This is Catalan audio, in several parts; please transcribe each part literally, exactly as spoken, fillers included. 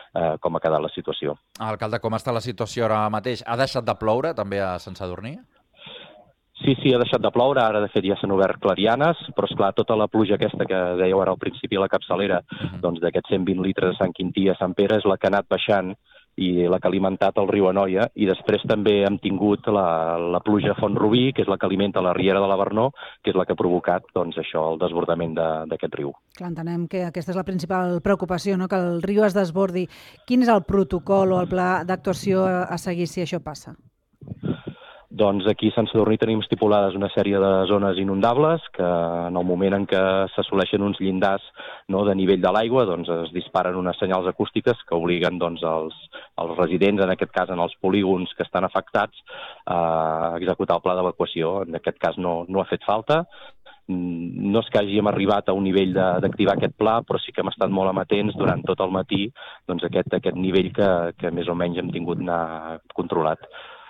eh, com ha quedat la situació. Alcalde, com està la situació ara mateix? Ha deixat de ploure també a Sant Sadurní? Sí, sí, ha deixat de ploure, ara de fet ja s'han obert clarianes, però esclar, tota la pluja aquesta que dèieu ara al principi a la capçalera, uh-huh. doncs d'aquests cent vint litres de Sant Quintí a Sant Pere és la que ha anat baixant i la que ha alimentat el riu Anoia, i després també hem tingut la, la pluja a Font-rubí, que és la que alimenta la riera de la Vernor, que és la que ha provocat doncs, això, el desbordament d'aquest riu. Clar, entenem que aquesta és la principal preocupació, no? Que el riu es desbordi. Quin és el protocol o el pla d'actuació a seguir si això passa? Doncs aquí a Sant Sadurní tenim estipulades una sèrie de zones inundables que en el moment en què s'assoleixen uns llindars, no, de nivell de l'aigua, doncs es disparen unes senyals acústiques que obliguen doncs, els, els residents, en aquest cas en els polígons que estan afectats, a executar el pla d'evacuació. En aquest cas no, no ha fet falta. No és que hàgim arribat a un nivell d'activar aquest pla, però sí que hem estat molt amatents durant tot el matí, doncs aquest, aquest nivell que, que més o menys hem tingut anar controlat.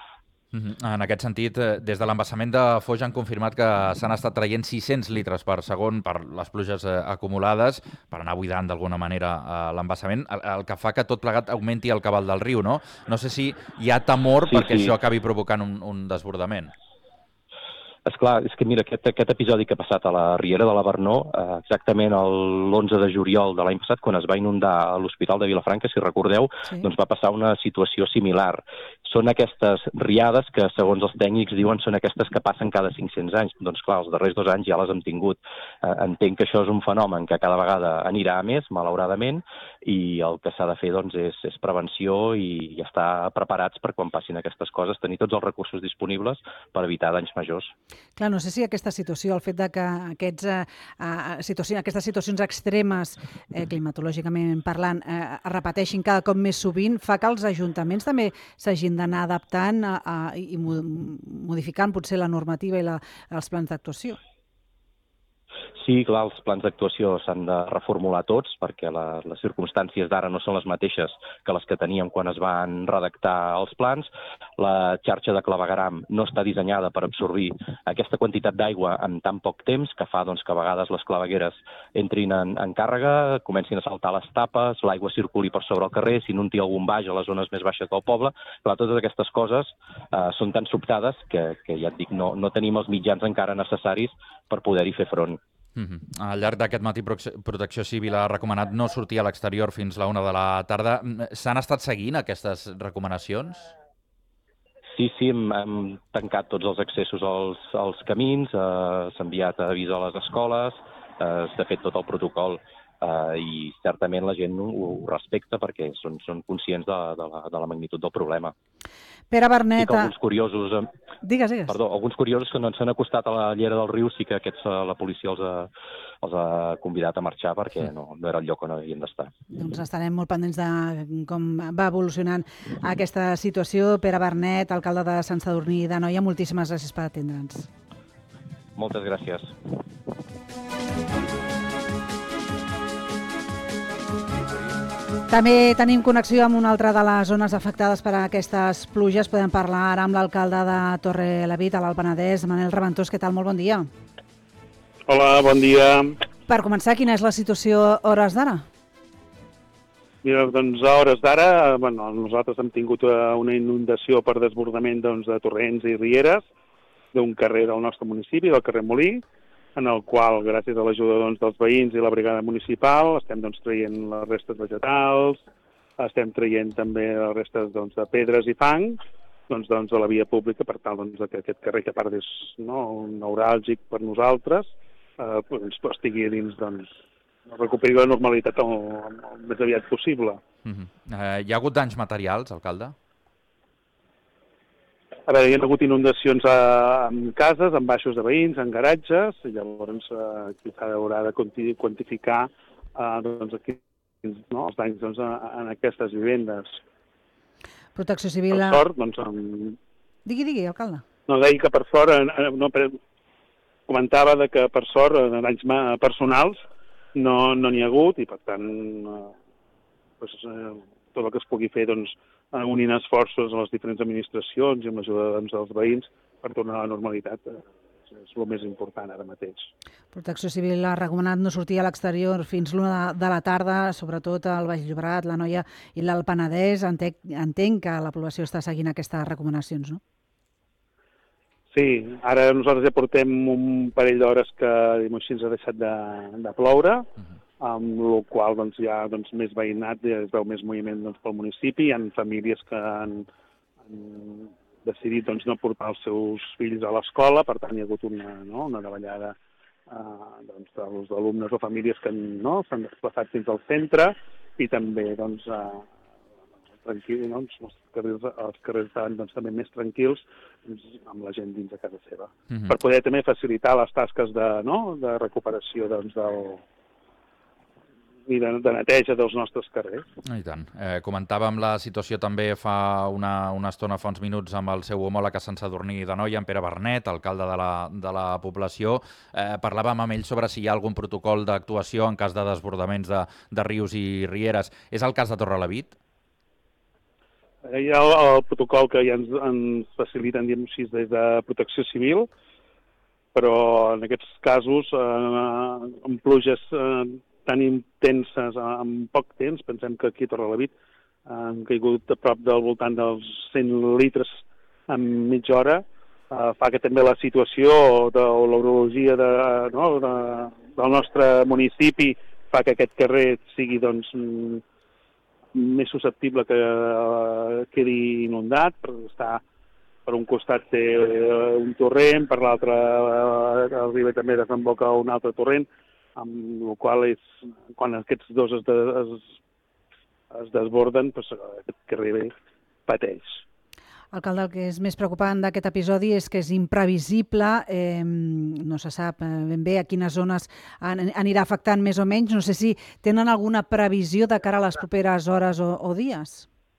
En aquest sentit, des de l'embassament de Foix han confirmat que s'han estat traient sis-cents litres per segon per les pluges acumulades, per anar buidant d'alguna manera l'embassament, el que fa que tot plegat augmenti el cabal del riu, no? No sé si hi ha temor sí, perquè sí. això acabi provocant un, un desbordament. Esclar, és que mira, aquest, aquest episodi que ha passat a la riera de la Vernor, eh, exactament l'onze de juliol de l'any passat, quan es va inundar a l'Hospital de Vilafranca, si recordeu, sí. doncs va passar una situació similar. Són aquestes riades que, segons els tècnics diuen, són aquestes que passen cada cinc-cents anys. Doncs clar, els darrers dos anys ja les hem tingut. Eh, entenc que això és un fenomen que cada vegada anirà a més, malauradament, i el que s'ha de fer doncs, és, és prevenció i, i estar preparats per quan passin aquestes coses, tenir tots els recursos disponibles per evitar danys majors. Clar, no sé si aquesta situació, el fet de que aquests, eh, situacions, aquestes situacions extremes, eh, climatològicament parlant, eh, es repeteixin cada cop més sovint, fa que els ajuntaments també s'hagin d'anar adaptant a, a, i modificant potser la normativa i la, els plans d'actuació. Sí, clar, els plans d'actuació s'han de reformular tots perquè la, les circumstàncies d'ara no són les mateixes que les que teníem quan es van redactar els plans. La xarxa de clavegueram no està dissenyada per absorbir aquesta quantitat d'aigua en tan poc temps, que fa doncs, que a vegades les clavegueres entrin en, en càrrega, comencin a saltar les tapes, l'aigua circuli per sobre el carrer, s'inunti algun baix a les zones més baixes del poble. Clar, totes aquestes coses eh, són tan sobtades que, que ja et dic, no, no tenim els mitjans encara necessaris per poder-hi fer front. Uh-huh. Al llarg d'aquest matí, Protecció Civil ha recomanat no sortir a l'exterior fins la una de la tarda. S'han estat seguint aquestes recomanacions? Sí, sí, hem, hem tancat tots els accessos als, als camins, eh, s'ha enviat avís a les escoles, eh, s'ha fet tot el protocol eh, i certament la gent ho, ho respecta perquè són, són conscients de, de, la, de la magnitud del problema. Pere Vernet... Sí que alguns curiosos... Digues, digues. Perdó, alguns curiosos que no s'han acostat a la llera del riu, sí que aquests, la policia els ha, els ha convidat a marxar perquè no, no era el lloc on havien d'estar. Doncs estarem molt pendents de com va evolucionant aquesta situació. Pere Vernet, alcalde de Sant Sadurní d'Anoia, moltíssimes gràcies per atendre'ns. Moltes gràcies. També tenim connexió amb una altra de les zones afectades per aquestes pluges. Podem parlar ara amb l'alcalde de Torrelavit, a l'Alt Penedès, Manel Reventós. Què tal? Molt bon dia. Hola, bon dia. Per començar, quina és la situació a hores d'ara? Mira, doncs a hores d'ara, bueno, nosaltres hem tingut una inundació per desbordament doncs, de torrents i rieres d'un carrer del nostre municipi, del carrer Molí, en el qual, gràcies a l'ajuda doncs, dels veïns i la brigada municipal, estem doncs, traient les restes vegetals, estem traient també les restes doncs, de pedres i fang doncs, doncs, a la via pública, per tal doncs, que aquest carrer, que a part és no, un neuràlgic per nosaltres, eh, doncs, estigui dins, doncs, recuperi la normalitat el, el més aviat possible. Uh-huh. eh, hi ha hagut danys materials, alcalde? A veure, hi ha hagut inundacions a, en cases, en baixos de veïns, en garatges, i llavors eh, aquí s'haurà de quantificar eh, doncs, aquí, no, els danys doncs, en aquestes vivendes. Protecció Civil... Per sort, doncs... En... Digui, digui, alcalde. No, deia que per sort, eh, no, per... comentava de que per sort, en danys personals, no n'hi no ha hagut, i per tant, eh, doncs, eh, tot el que es pugui fer, doncs, unint esforços a les diferents administracions i amb l'ajuda doncs, dels veïns per tornar a la normalitat. és el més important ara mateix. Protecció Civil ha recomanat no sortir a l'exterior fins l'una de la tarda, sobretot al Baix Llobregat, la Noia i l'Alt Penedès. Entenc, entenc que la població està seguint aquestes recomanacions, no? Sí, ara nosaltres ja portem un parell d'hores que, diguem així, ha deixat de, de ploure, uh-huh. amb el qual doncs, hi ha doncs, més veïnat, ja es veu més moviment doncs, pel municipi. Hi ha famílies que han, han decidit doncs, no portar els seus fills a l'escola, per tant hi ha hagut una, no, una davallada eh, doncs, dels alumnes o famílies que no, s'han desplaçat fins al centre i també doncs, eh, tranquil, no? els carrers, els carrers estaven doncs, també més tranquils doncs, amb la gent dins de casa seva, uh-huh. per poder també facilitar les tasques de, no? de recuperació doncs, del, i de, de neteja dels nostres carrers. I tant. Eh, comentàvem la situació també fa una, una estona, fa uns minuts, amb el seu homòleg a Sant Sadurní d'Anoia, en Pere Bernet, alcalde de la, de la població. Eh, parlàvem amb ell sobre si hi ha algun protocol d'actuació en cas de desbordaments de, de rius i rieres. És el cas de Torrelavit? Hi ha el, el protocol que ja ens, ens faciliten, diguem així, des de Protecció Civil, però en aquests casos, eh, amb pluges eh, tan intenses en poc temps, pensem que aquí a Torrelavit han caigut a prop del voltant dels cent litres en mitja hora, eh, fa que també la situació de l'orologia de, no, de, del nostre municipi fa que aquest carrer sigui doncs, més susceptible que uh, quedi inundat, perquè està per un costat té uh, un torrent, per l'altre uh, el riu també desemboca un altre torrent, amb el qual és, quan aquests dos es, de, es, es desborden, doncs, aquest carrer pateix. Alcalde, el que és més preocupant d'aquest episodi és que és imprevisible, eh, no se sap ben bé a quines zones anirà afectant més o menys. No sé si tenen alguna previsió de cara a les properes hores o, o dies.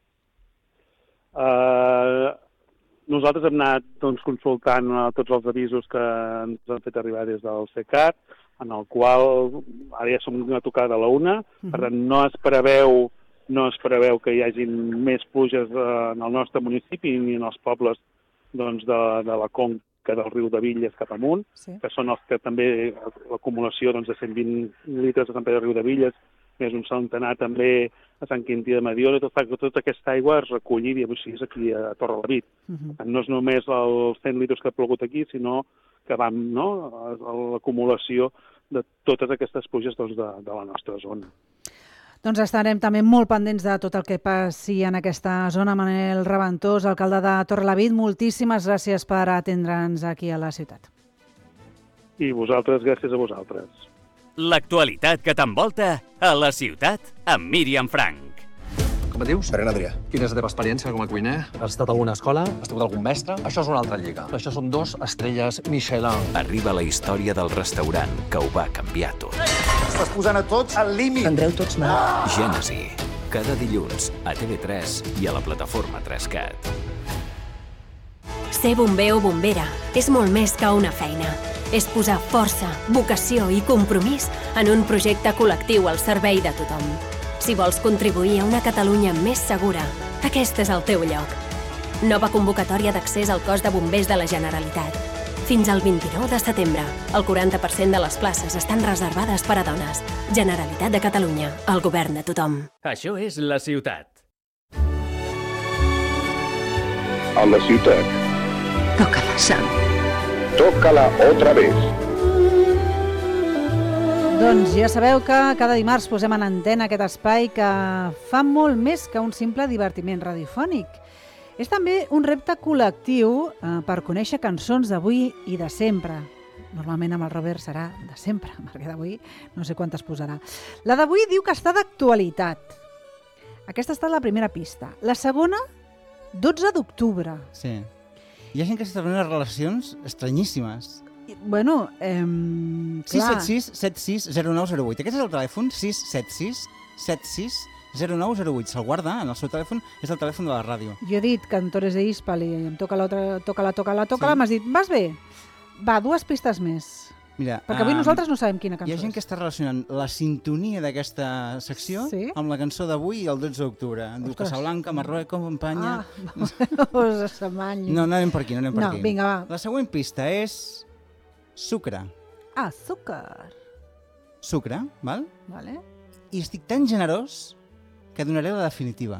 Uh, nosaltres hem anat doncs, consultant uh, tots els avisos que ens han fet arribar des del SECAT, en el qual ara ja som una tocada a la una, uh-huh. per tant no es preveu no es preveu que hi hagi més pluges en el nostre municipi ni en els pobles doncs, de, de la conca del riu de Villes cap amunt, sí. que són els que també l'acumulació doncs, de cent vint litres de Sant Pere de Riu de Villes, més un centenar també a Sant Quintí de Mediona, tot fa que tota aquesta aigua es reculli així aquí a Torrelavit. Uh-huh. No és només els cent litres que ha plogut aquí, sinó que vam no, a l'acumulació de totes aquestes pluges doncs, de, de la nostra zona. Doncs estarem també molt pendents de tot el que passi en aquesta zona. Manel Raventós, alcalde de Torrelavit, moltíssimes gràcies per atendre'ns aquí a la ciutat. I vosaltres, gràcies a vosaltres. L'actualitat que t'envolta a la ciutat amb Míriam Frank. Com et dius? Pere Adrià. Quina és la teva experiència com a cuiner? Has estat a alguna escola? Has tingut algun mestre? Això és una altra lliga. Això són dos estrelles Michelin. Arriba la història del restaurant que ho va canviar tot. Estàs posant a tots al límit. Prendreu tots mal. Ah! Gènesi. Cada dilluns a T V tres i a la plataforma tres cat. Ser bomber o bombera és molt més que una feina. És posar força, vocació i compromís en un projecte col·lectiu al servei de tothom. Si vols contribuir a una Catalunya més segura, aquest és el teu lloc. Nova convocatòria d'accés al cos de bombers de la Generalitat. Fins al vint-i-nou de setembre, el quaranta per cent de les places estan reservades per a dones. Generalitat de Catalunya, el govern de tothom. Això és la ciutat. A la ciutat. Tócala, Sam. Tócala otra vez. Doncs ja sabeu que cada dimarts posem en antena aquest espai que fa molt més que un simple divertiment radiofònic. És també un repte col·lectiu eh, per conèixer cançons d'avui i de sempre. Normalment amb el Robert serà de sempre, perquè d'avui no sé quantes posarà. La d'avui diu que està d'actualitat. Aquesta ha estat la primera pista. La segona, dotze d'octubre. Sí. Hi ha gent que s'està fent unes relacions estranyíssimes. Bueno, eh, sis set sis set sis zero nou zero vuit. Aquest és el telèfon, sis set sis set sis zero nou zero vuit. Se'l guarda en el seu telèfon, és el telèfon de la ràdio. Jo he dit Cantores de Hispal i em toca l'altra, toca-la, toca-la, toca-la, sí. M'has dit, vas bé? Va, dues pistes més. Mira, perquè avui um, nosaltres no sabem quina cançó hi ha gent és. que està relacionant la sintonia d'aquesta secció sí? amb la cançó d'avui i el dotze d'octubre. Diu Casablanca, Marruecos, Companya... Ah, no, s'amanyo. No, no anem per aquí, no anem per no, aquí. Vinga, va. La següent pista és sucre. Azúcar. Sucre, val? Vale. I estic tan generós que donaré la definitiva.